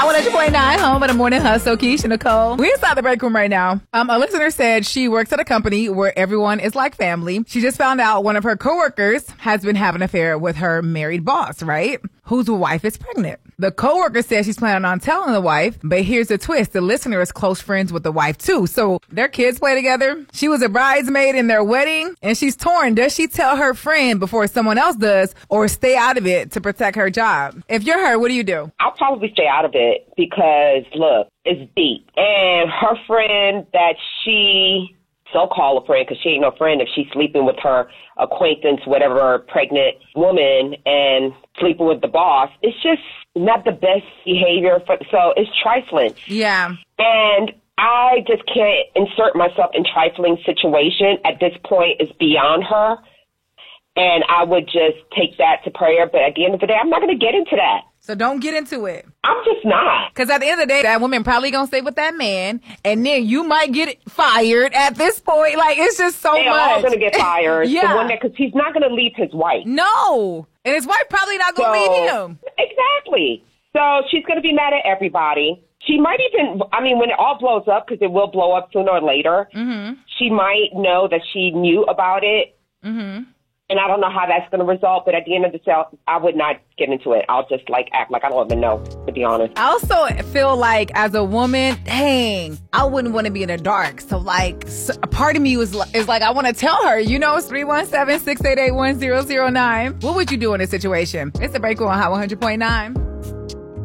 100.9, home of the morning hustle. Keisha Nicole. We inside the break room right now. A listener said she works at a company where everyone is like family. She just found out one of her coworkers has been having an affair with her married boss, right? Whose wife is pregnant. The coworker says she's planning on telling the wife, but here's the twist. The listener is close friends with the wife too. So their kids play together. She was a bridesmaid in their wedding and she's torn. Does she tell her friend before someone else does or stay out of it to protect her job? If you're her, what do you do? I'll probably stay out of it because, look, it's deep. And her friend that she so-called a friend, because she ain't no friend if she's sleeping with her acquaintance, whatever, pregnant woman and sleeping with the boss, it's just not the best behavior. So it's trifling. Yeah. And I just can't insert myself in trifling situation. At this point, it's beyond her. And I would just take that to prayer. But at the end of the day, I'm not going to get into that. So don't get into it. I'm just not. Because at the end of the day, that woman probably going to stay with that man. And then you might get fired at this point. Like, it's just so much. They're all going to get fired. Yeah. The one that, because he's not going to leave his wife. No. And his wife probably not going to leave him. Exactly. So she's going to be mad at everybody. She might even, I mean, when it all blows up, because it will blow up sooner or later, she might know that she knew about it. And I don't know how that's going to result, but at the end of the day, I would not get into it. I'll just act like I don't even know, to be honest. I also feel like as a woman, dang, I wouldn't want to be in the dark. So a part of me is like, I want to tell her, it's 317-688-1009. What would you do in this situation? It's the break on Hot 100.9.